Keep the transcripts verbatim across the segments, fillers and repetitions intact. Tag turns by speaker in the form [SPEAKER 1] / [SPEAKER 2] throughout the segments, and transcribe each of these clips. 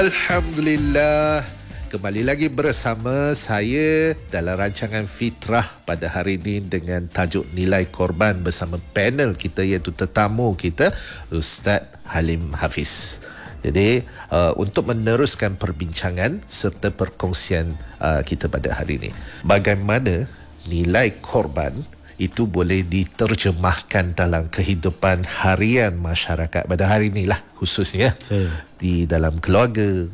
[SPEAKER 1] Alhamdulillah, kembali lagi bersama saya dalam rancangan Fitrah pada hari ini dengan tajuk Nilai Korban bersama panel kita iaitu tetamu kita Ustaz Halim Hafiz. Jadi uh, untuk meneruskan perbincangan serta perkongsian uh, kita pada hari ini, bagaimana nilai korban itu boleh diterjemahkan dalam kehidupan harian masyarakat pada hari inilah, khususnya hmm. di dalam keluarga,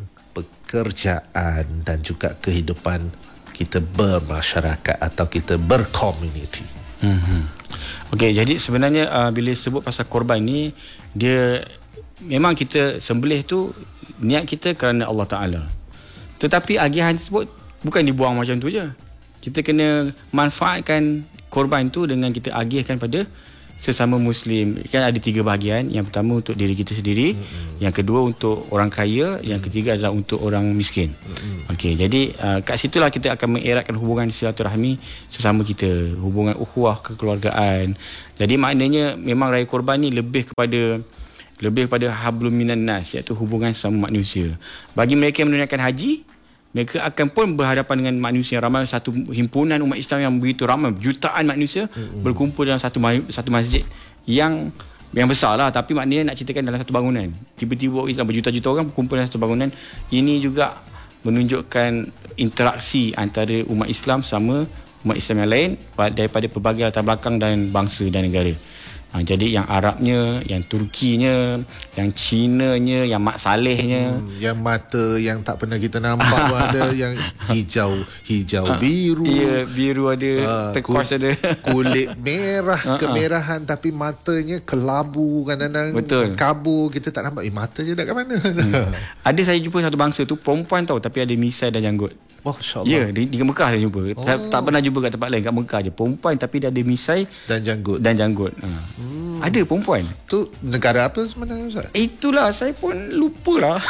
[SPEAKER 1] pekerjaan dan juga kehidupan kita bermasyarakat atau kita berkomuniti.
[SPEAKER 2] Hmm. Okey, jadi sebenarnya uh, bila sebut pasal korban ni, dia memang kita sembelih tu niat kita kerana Allah Ta'ala. Tetapi agihan tersebut bukan dibuang macam tu je. Kita kena manfaatkan korban tu dengan kita agihkan pada sesama Muslim. Kan ada tiga bahagian. Yang pertama untuk diri kita sendiri, mm-hmm. yang kedua untuk orang kaya, yang ketiga adalah untuk orang miskin. Mm-hmm. Okey, jadi uh, kat situlah kita akan mengeratkan hubungan silaturahmi sesama kita, hubungan ukhuwah kekeluargaan. Jadi maknanya memang raya korban ni lebih kepada lebih kepada hablum minan nas, iaitu hubungan sesama manusia. Bagi mereka yang menunaikan haji, mereka akan pun berhadapan dengan manusia ramai, satu himpunan umat Islam yang begitu ramai, jutaan manusia mm-hmm. berkumpul dalam satu satu masjid yang yang besar lah, tapi maknanya nak ceritakan dalam satu bangunan. Tiba-tiba Islam berjuta-juta orang berkumpul dalam satu bangunan. Ini juga menunjukkan interaksi antara umat Islam sama umat Islam yang lain daripada pelbagai latar belakang dan bangsa dan negara. Ha, jadi yang Arabnya, yang Turkinya, yang Cinanya, yang Mak Salehnya,
[SPEAKER 1] hmm, yang mata yang tak pernah kita nampak pun ada, yang hijau hijau biru,
[SPEAKER 2] ya, biru ada, uh, turquoise ada,
[SPEAKER 1] kulit merah kemerahan tapi matanya kelabu, kadang-kadang kabur, kita tak nampak eh mata je nak kat mana.
[SPEAKER 2] hmm. Ada saya jumpa satu bangsa tu perempuan tau, tapi ada misai dan janggut.
[SPEAKER 1] Oh,
[SPEAKER 2] ya, di, di Mekah saya jumpa. Oh. Saya tak pernah jumpa kat tempat lain, kat Mekah je. Perempuan tapi dia ada misai
[SPEAKER 1] dan janggut.
[SPEAKER 2] Dan janggut. Ha. Hmm. Ada perempuan.
[SPEAKER 1] Tu negara apa sebenarnya, Ustaz?
[SPEAKER 2] Itulah saya pun lupalah.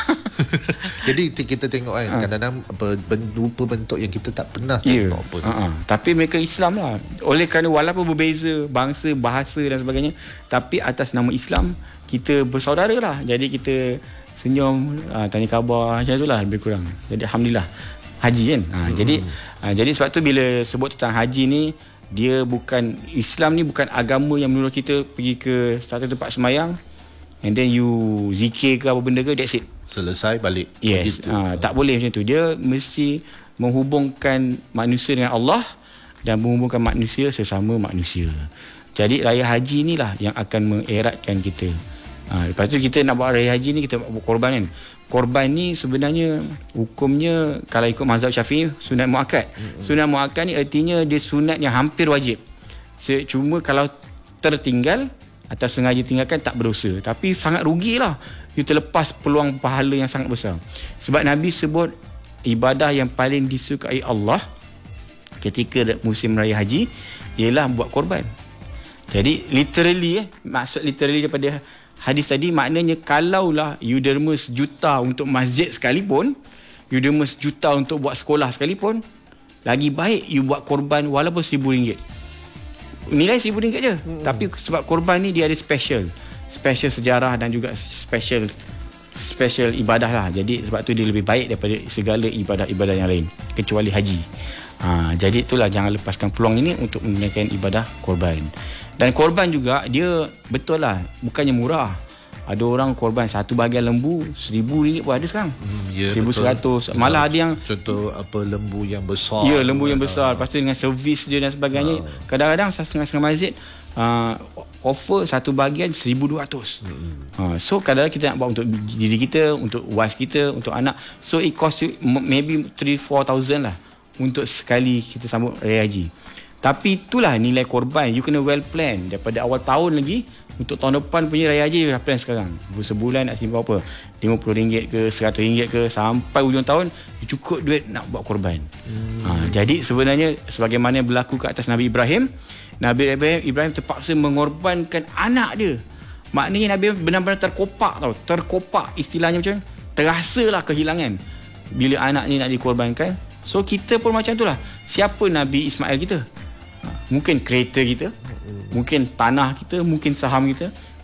[SPEAKER 1] Jadi kita tengok kan, ha. kadang-kadang rupa bentuk yang kita tak pernah
[SPEAKER 2] yeah.
[SPEAKER 1] tengok pun.
[SPEAKER 2] Ha-ha. Tapi mereka Islam lah. Oleh kerana walaupun berbeza bangsa, bahasa dan sebagainya, tapi atas nama Islam kita bersaudara lah. Jadi kita senyum, ha, tanya khabar, macam itulah lebih kurang. Jadi Alhamdulillah. Haji kan. Ha, hmm. Jadi ha, jadi sebab tu bila sebut tentang haji ni, dia bukan, Islam ni bukan agama yang menurut kita pergi ke satu tempat semayang and then you zikir ke apa benda ke, that's it,
[SPEAKER 1] selesai balik.
[SPEAKER 2] Yes. Ha, tak boleh macam tu. Dia mesti menghubungkan manusia dengan Allah dan menghubungkan manusia sesama manusia. Jadi raya haji ni lah yang akan mengeratkan kita. Ha, lepas tu kita nak buat raya haji ni, kita buat korban kan. Korban ni sebenarnya hukumnya kalau ikut mazhab Syafi'i sunat muakkad. Mm-hmm. Sunat muakkad ni artinya dia sunat yang hampir wajib. Cuma kalau tertinggal atau sengaja tinggalkan tak berdosa. Tapi sangat rugilah. You terlepas peluang pahala yang sangat besar. Sebab Nabi sebut ibadah yang paling disukai Allah ketika musim raya haji ialah buat korban. Jadi literally eh, maksud literally daripada hadis tadi, maknanya kalaulah you derma sejuta untuk masjid sekalipun, you derma sejuta untuk buat sekolah sekalipun, lagi baik you buat korban walaupun seribu ringgit. Nilai seribu ringgit je. Hmm. Tapi sebab korban ni dia ada special. Special sejarah dan juga special special ibadah lah. Jadi sebab tu dia lebih baik daripada segala ibadah-ibadah yang lain, kecuali haji. Ha, jadi itulah, jangan lepaskan peluang ini untuk menunaikan ibadah korban. Dan korban juga dia betul lah, bukannya murah. Ada orang korban satu bahagian lembu seribu ringgit pun ada sekarang. Hmm, ya, seribu seratus. Malah ada yang
[SPEAKER 1] contoh apa lembu yang besar.
[SPEAKER 2] Ya, lembu yang besar. Lepas tu dengan servis dia dan sebagainya. Uh. Kadang-kadang setengah-setengah masjid uh, offer satu bahagian seribu dua ratus. Hmm. Uh, so kadang-kadang kita nak buat untuk diri kita, untuk wife kita, untuk anak. So it cost you maybe three four thousand lah untuk sekali kita sambut raya haji. Tapi itulah nilai korban. You kena well plan daripada awal tahun lagi. Untuk tahun depan punya raya haji, you dah plan sekarang. Sebulan nak simpan apa, lima puluh ringgit ke, seratus ringgit ke, sampai hujung tahun you cukup duit nak buat korban. hmm. ha, Jadi sebenarnya sebagaimana berlaku ke atas Nabi Ibrahim, Nabi Ibrahim, Ibrahim terpaksa mengorbankan anak dia. Maknanya Nabi benar-benar terkopak tau. Terkopak istilahnya, macam terasalah kehilangan bila anak ni nak dikorbankan. So kita pun macam tu lah. Siapa Nabi Ismail kita? Mungkin kereta kita, mungkin tanah kita, mungkin saham kita,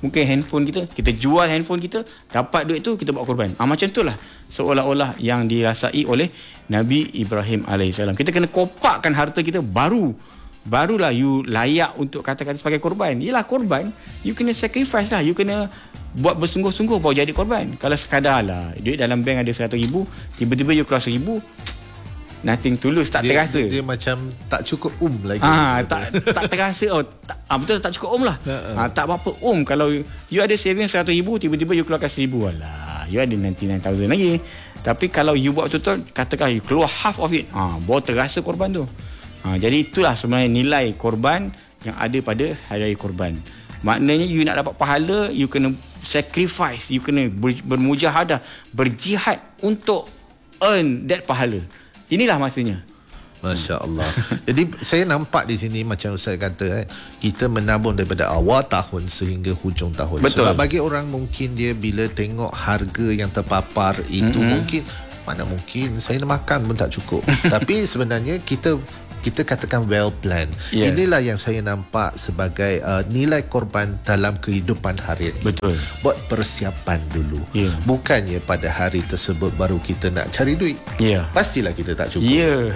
[SPEAKER 2] mungkin handphone kita, kita jual handphone kita, dapat duit tu kita buat korban. Ah, macam itulah seolah-olah yang dirasai oleh Nabi Ibrahim alaihissalam. Kita kena kopakkan harta kita, baru barulah you layak untuk katakan sebagai korban. Yelah, korban you kena sacrifice lah, you kena buat bersungguh-sungguh baru jadi korban. Kalau sekadar lah duit dalam bank ada seratus ribu, tiba-tiba you keluar seribu, nothing tulus, tak
[SPEAKER 1] dia,
[SPEAKER 2] terasa.
[SPEAKER 1] Dia, dia macam tak cukup um lagi.
[SPEAKER 2] Ah, tak tak terasa. Oh, tak, ah, betul, tak cukup um lah. ah, tak apa um. Kalau you ada saving seratus ribu, tiba-tiba you keluarkan seribu, alah, you ada sembilan puluh sembilan ribu lagi. Tapi kalau you buat betul-betul, katakan you keluar half of it, ah, baru terasa korban tu. ah, Jadi itulah sebenarnya nilai korban yang ada pada hari raya korban. Maknanya you nak dapat pahala, you kena sacrifice, you kena ber, bermujahadah, berjihad untuk earn that pahala. Inilah masanya.
[SPEAKER 1] Masya Allah. Jadi saya nampak di sini macam Ustaz kata, eh, kita menabung daripada awal tahun sehingga hujung tahun.
[SPEAKER 2] Betul.
[SPEAKER 1] Sebab bagi orang mungkin dia bila tengok harga yang terpapar itu, mm-hmm, mungkin mana mungkin saya nak makan pun tak cukup. Tapi sebenarnya kita kita katakan well planned. Yeah. Inilah yang saya nampak sebagai uh, nilai korban dalam kehidupan harian.
[SPEAKER 2] Betul.
[SPEAKER 1] Buat persiapan dulu.
[SPEAKER 2] Yeah.
[SPEAKER 1] Bukannya pada hari tersebut baru kita nak cari duit.
[SPEAKER 2] Yeah.
[SPEAKER 1] Pastilah kita tak cukup.
[SPEAKER 2] Yeah.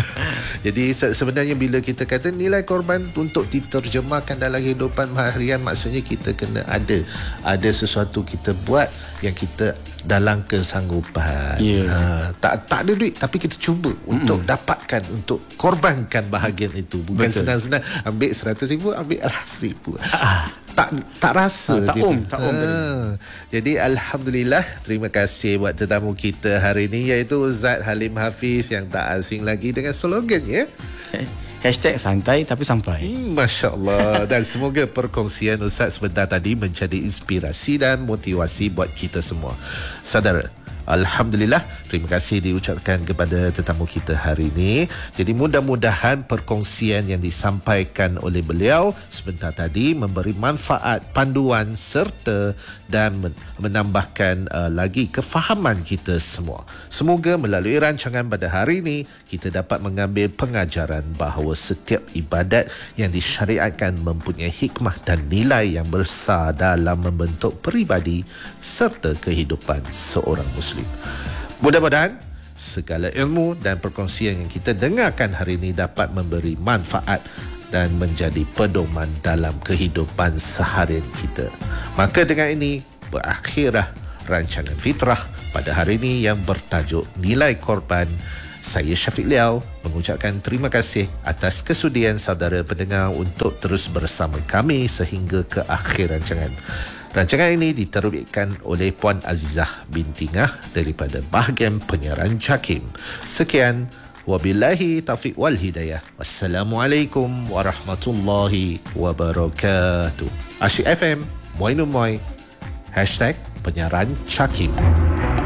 [SPEAKER 1] Jadi se- sebenarnya bila kita kata nilai korban untuk diterjemahkan dalam kehidupan harian, maksudnya kita kena ada ada sesuatu kita buat yang kita dalam kesanggupan.
[SPEAKER 2] Yeah.
[SPEAKER 1] Ha, tak tak ada duit tapi kita cuba mm-hmm. untuk dapatkan, untuk korbankan bahagian itu. Bukan betul. Senang-senang ambil seratus ribu, ambil lah seribu. Ah. Tak tak rasa.
[SPEAKER 2] Ah, tak om, tak om.
[SPEAKER 1] Ha. Jadi alhamdulillah, terima kasih buat tetamu kita hari ini, iaitu Ustaz Halim Hafiz yang tak asing lagi dengan slogannya.
[SPEAKER 2] Hashtag santai tapi sampai.
[SPEAKER 1] Hmm, Masya Allah. Dan semoga perkongsian Ustaz sebentar tadi menjadi inspirasi dan motivasi buat kita semua. Saudara, alhamdulillah, terima kasih diucapkan kepada tetamu kita hari ini. Jadi mudah-mudahan perkongsian yang disampaikan oleh beliau sebentar tadi memberi manfaat, panduan serta dan menambahkan uh, lagi kefahaman kita semua. Semoga melalui rancangan pada hari ini kita dapat mengambil pengajaran bahawa setiap ibadat yang disyariatkan mempunyai hikmah dan nilai yang besar dalam membentuk peribadi serta kehidupan seorang Muslim. Mudah-mudahan segala ilmu dan perkongsian yang kita dengarkan hari ini dapat memberi manfaat dan menjadi pedoman dalam kehidupan seharian kita. Maka dengan ini berakhirlah rancangan Fitrah pada hari ini yang bertajuk Nilai Korban. Saya Syafiq Liao mengucapkan terima kasih atas kesudian saudara pendengar untuk terus bersama kami sehingga ke akhir rancangan. Rancangan ini diterbitkan oleh Puan Azizah binti Ngah daripada bahagian penyiaran JAKIM. Sekian, wabillahi taufiq wal hidayah. Wassalamualaikum warahmatullahi wabarakatuh. Asyik F M, Moinum Moi. Hashtag penyiaran JAKIM.